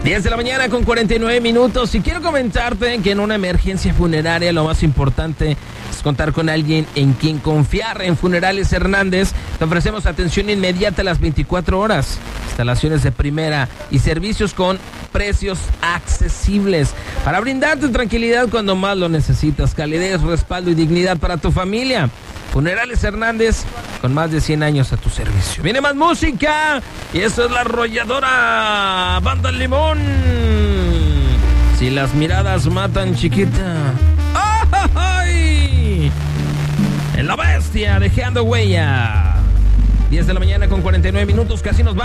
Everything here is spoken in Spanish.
10 de la mañana con 49 minutos y quiero comentarte que en una emergencia funeraria lo más importante es contar con alguien en quien confiar. En Funerales Hernández te ofrecemos atención inmediata a las 24 horas, instalaciones de primera y servicios con precios accesibles para brindarte tranquilidad cuando más lo necesitas, calidez, respaldo y dignidad para tu familia. Funerales Hernández, con más de 100 años a tu servicio. Viene más música y esto es La Arrolladora, Banda El Limón. Si las miradas matan, chiquita. ¡Ay! En La Bestia, dejando huella. 10 de la mañana con 49 minutos, casi nos vamos.